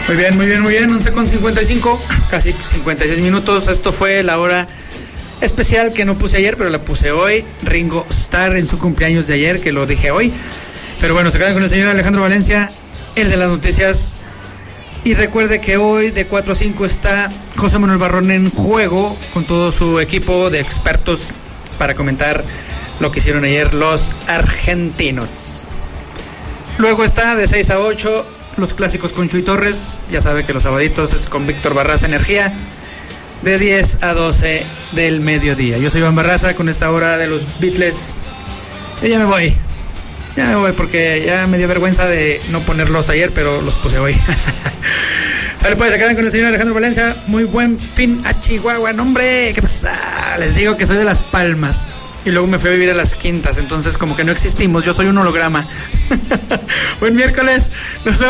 Muy bien, 11:55, casi 56 minutos. Esto fue la hora especial que no puse ayer, pero la puse hoy. Ringo Starr en su cumpleaños de ayer, que lo dije hoy. Pero bueno, se quedan con el señor Alejandro Valencia, el de las noticias. Y recuerde que hoy de 4 a 5 está José Manuel Barrón en juego con todo su equipo de expertos para comentar lo que hicieron ayer los argentinos. Luego está de 6 a 8 los clásicos con Chuy Torres. Ya sabe que los sabaditos es con Víctor Barraza Energía, de 10 a 12 del mediodía. Yo soy Iván Barraza con esta hora de los Beatles. Y ya me voy porque ya me dio vergüenza de no ponerlos ayer, pero los puse hoy. Sale pues, se quedan con el señor Alejandro Valencia. Muy buen fin a Chihuahua. No, hombre, ¿qué pasa? Les digo que soy de Las Palmas y luego me fui a vivir a Las Quintas, entonces como que no existimos, yo soy un holograma. Buen miércoles, nos vemos.